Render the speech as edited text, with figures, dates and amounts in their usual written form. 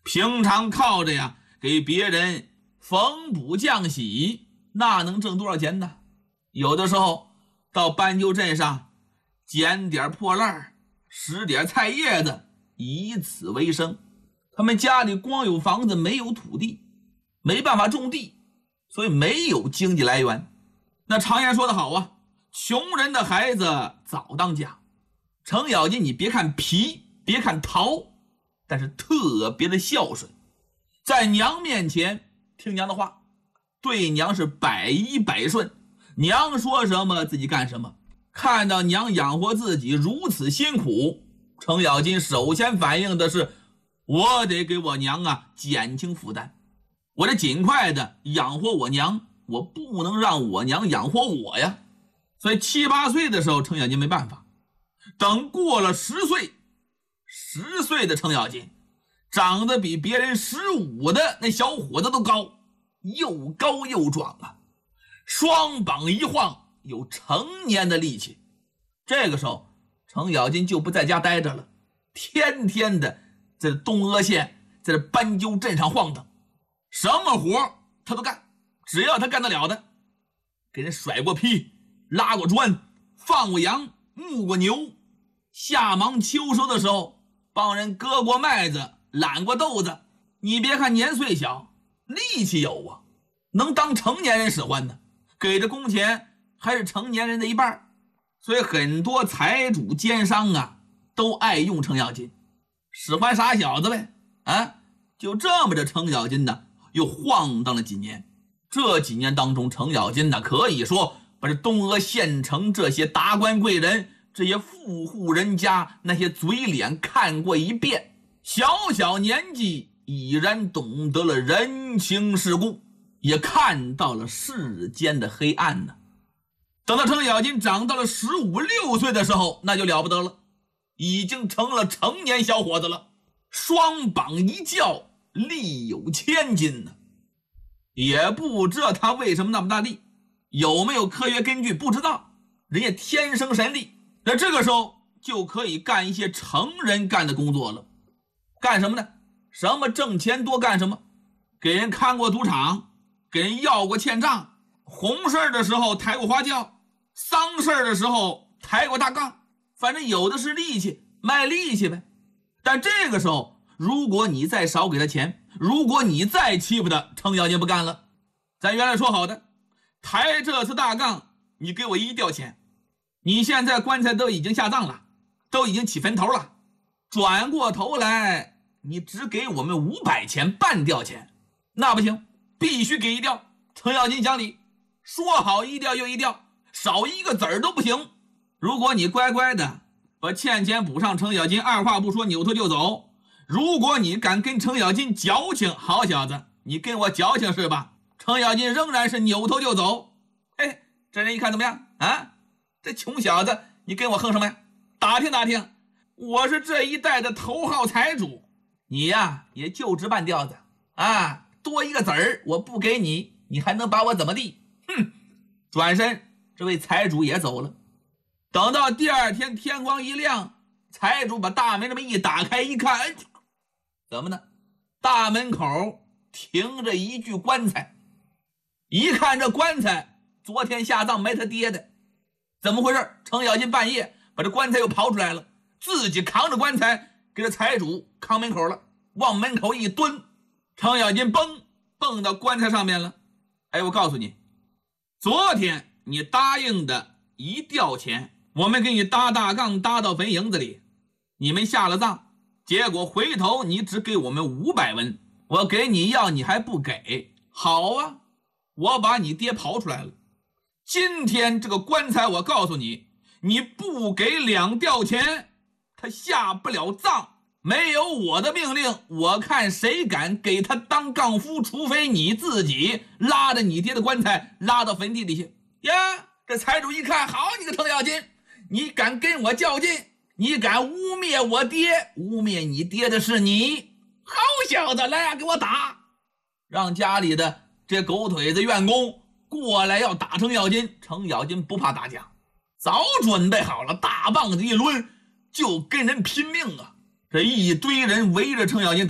平常靠着呀给别人缝补浆洗，那能挣多少钱呢？有的时候到斑鸠镇上捡点破烂，拾点菜叶子，以此为生。他们家里光有房子没有土地，没办法种地，所以没有经济来源。那常言说得好啊，穷人的孩子早当家。程咬金你别看皮，别看淘，但是特别的孝顺，在娘面前听娘的话，对娘是百依百顺，娘说什么自己干什么。看到娘养活自己如此辛苦，程咬金首先反应的是，我得给我娘减轻负担，我得尽快的养活我娘，我不能让我娘养活我呀。所以7、8岁的时候，程咬金没办法。等过了10岁，10岁的程咬金长得比别人15的那小伙子都高，又高又壮啊，双膀一晃，有成年的力气。这个时候，程咬金就不在家待着了，天天的在东阿县，在这斑鸠镇上晃荡，什么活他都干，只要他干得了的，给人甩过坯，拉过砖，放过羊，牧过牛，夏忙秋收的时候帮人割过麦子，揽过豆子。你别看年岁小，力气有啊，能当成年人使唤呢，给的工钱还是成年人的一半。所以很多财主奸商都爱用程咬金，使唤傻小子呗。就这么着，程咬金又晃荡了几年。这几年当中，程咬金可以说把这东阿县城这些达官贵人，这些富户人家那些嘴脸看过一遍，小小年纪已然懂得了人情世故，也看到了世间的黑暗呢。等到程咬金长到了15、16岁的时候，那就了不得了，已经成了成年小伙子了，双膀一叫，力有千斤呢。也不知道他为什么那么大力，有没有科学根据不知道，人家天生神力。那这个时候就可以干一些成人干的工作了。干什么呢？什么挣钱多干什么，给人看过赌场，给人要过欠账，红事的时候抬过花轿，丧事的时候抬过大杠，反正有的是力气，卖力气呗。但这个时候如果你再少给他钱，如果你再欺负他，程咬金不干了。咱原来说好的，抬这次大杠你给我1吊钱，你现在棺材都已经下葬了，都已经起坟头了，转过头来你只给我们500钱，半吊钱。那不行，必须给1吊。程咬金讲理，说好1吊又1吊，少一个子儿都不行。如果你乖乖的把欠钱补上，程咬金二话不说扭头就走。如果你敢跟程咬金矫情，好小子，你跟我矫情是吧？程咬金仍然是扭头就走。这人一看怎么样这穷小子，你跟我横什么呀？打听打听，我是这一代的头号财主，你也就值半吊子多一个子儿我不给你，你还能把我怎么地？转身这位财主也走了。等到第二天天光一亮，财主把大门这么一打开一看，怎么呢？大门口停着一具棺材。一看这棺材，昨天下葬没他爹的，怎么回事？程咬金半夜把这棺材又刨出来了，自己扛着棺材给这财主扛门口了，往门口一蹲，程咬金蹦到棺材上面了。我告诉你，昨天你答应的1吊钱，我们给你搭大杠搭到坟营子里，你们下了葬，结果回头你只给我们500文，我给你要你还不给。好啊，我把你爹刨出来了，今天这个棺材我告诉你，你不给2吊钱他下不了葬。没有我的命令，我看谁敢给他当杠夫，除非你自己拉着你爹的棺材拉到坟地里去呀。这财主一看，好你个程咬金，你敢跟我较劲，你敢污蔑我爹，污蔑你爹的是你，好小子，来给我打。让家里的这狗腿子院工过来要打程咬金。程咬金不怕打架，早准备好了，大棒子一抡就跟人拼命这一堆人围着程咬金打。